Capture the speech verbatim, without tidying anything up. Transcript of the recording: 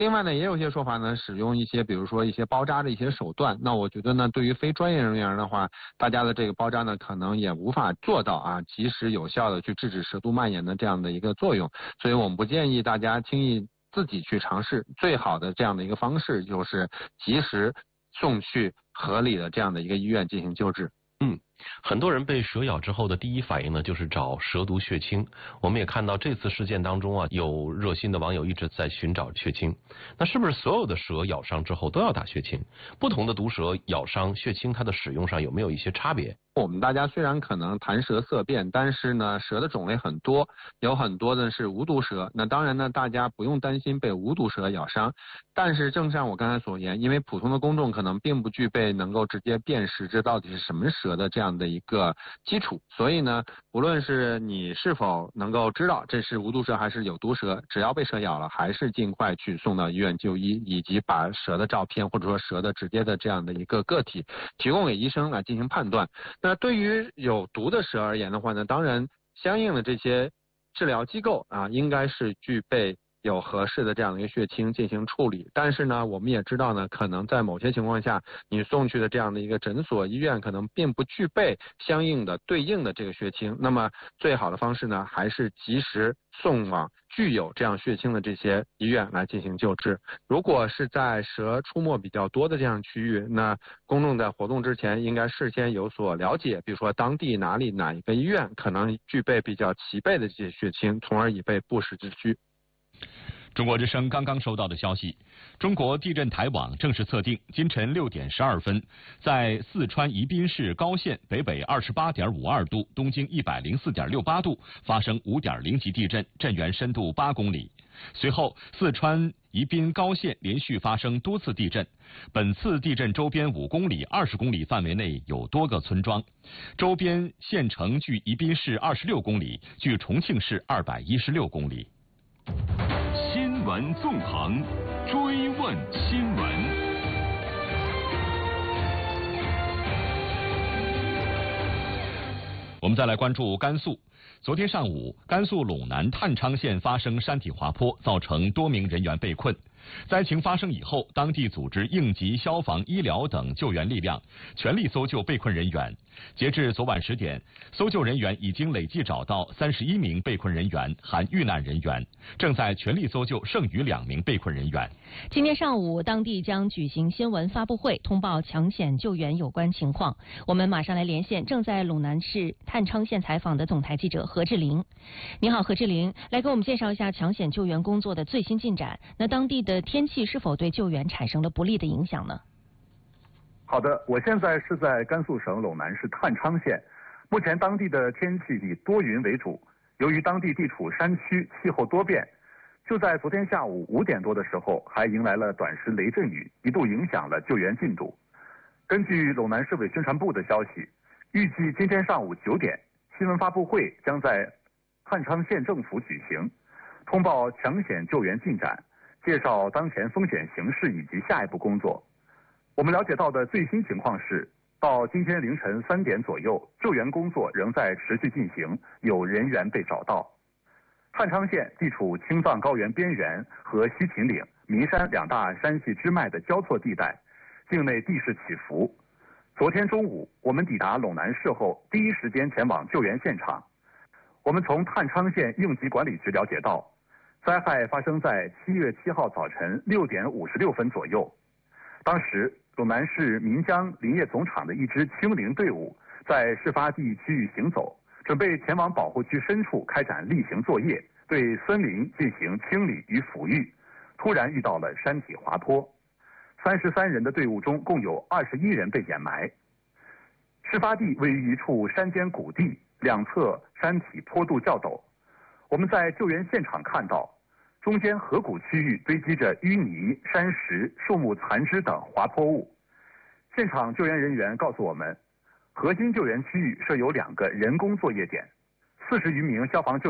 另外呢，也有一些说法呢，使用一些比如说一些包扎的一些手段。那我觉得呢，对于非专业人员的话，大家的这个包扎呢，可能也无法做到啊及时有效的去制止蛇毒蔓延的这样的一个作用。所以我们不建议大家轻易自己去尝试。最好的这样的一个方式就是及时送去合理的这样的一个医院进行救治。 嗯，很多人被蛇咬之后的第一反应呢，就是找蛇毒血清。我们也看到这次事件当中啊，有热心的网友一直在寻找血清。那是不是所有的蛇咬伤之后都要打血清？不同的毒蛇咬伤，血清它的使用上有没有一些差别？ 我们大家虽然可能谈蛇色变，但是呢，蛇的种类很多，有很多的是无毒蛇。那当然呢，大家不用担心被无毒蛇咬伤。但是正像我刚才所言，因为普通的公众可能并不具备能够直接辨识这到底是什么蛇的这样的一个基础，所以呢，无论是你是否能够知道这是无毒蛇还是有毒蛇，只要被蛇咬了，还是尽快去送到医院就医，以及把蛇的照片或者说蛇的直接的这样的一个个体提供给医生来进行判断。那对于有毒的蛇而言的话呢，当然相应的这些治疗机构啊，应该是具备有合适的这样的一个血清进行处理。但是呢，我们也知道呢，可能在某些情况下，你送去的这样的一个诊所、医院可能并不具备相应的对应的这个血清。那么最好的方式呢，还是及时送往具有这样血清的这些医院来进行救治。如果是在蛇出没比较多的这样区域，那公众在活动之前应该事先有所了解，比如说当地哪里哪一个医院可能具备比较齐备的这些血清，从而以备不时之需。 中国之声刚刚收到的消息，中国地震台网正式测定，今晨六点十二分，在四川宜宾市高县北北二十八点五二度，东经一百零四点六八度发生五点零级地震，震源深度八公里。随后，四川宜宾高县连续发生多次地震，本次地震周边五公里、二十公里范围内有多个村庄，周边县城距宜宾市二十六公里，距重庆市二百一十六公里。 新闻纵横，追问新闻。 我们再来关注甘肃。昨天上午，甘肃陇南太昌县发生山体滑坡，造成多名人员被困。灾情发生以后，当地组织应急、消防、医疗等救援力量，全力搜救被困人员。截至昨晚十点，搜救人员已经累计找到三十一名被困人员，含遇难人员，正在全力搜救剩余两名被困人员。 今天上午，当地将举行新闻发布会，通报抢险救援有关情况。我们马上来连线正在陇南市太昌县采访的总台记者何志玲。你好，何志玲，来给我们介绍一下抢险救援工作的最新进展。那当地的天气是否对救援产生了不利的影响呢？ 好的，我现在是在甘肃省陇南市太昌县。目前当地的天气以多云为主，由于当地地处山区，气候多变，就在昨天下午五点多的时候，还迎来了短时雷阵雨，一度影响了救援进度。根据陇南市委宣传部的消息，预计今天上午九点，新闻发布会将在太昌县政府举行，通报抢险救援进展，介绍当前风险形势以及下一步工作。我们了解到的最新情况是，到今天凌晨三点左右，救援工作仍在持续进行，有人员被找到。太昌县地处青藏高原边缘和西秦岭、岷山两大山系支脉的交错地带，境内地势起伏。昨天中午，我们抵达陇南市后，第一时间前往救援现场。我们从太昌县应急管理局了解到，灾害发生在七月七号早晨六点五十六分左右。当时，陇南市岷江林业总厂的一支清林队伍在事发地区域行走，准备前往保护区深处开展例行作业，对森林进行清理与抚育。突然遇到了山体滑坡，三十三人的队伍中共有二十一人被掩埋。事发地位于一处山间谷地，两侧山体坡度较陡。我们在救援现场看到，中间河谷区域堆积着淤泥、山石、树木残枝等滑坡物。现场救援人员告诉我们，核心救援区域设有两个人工作业点，四十余名消防救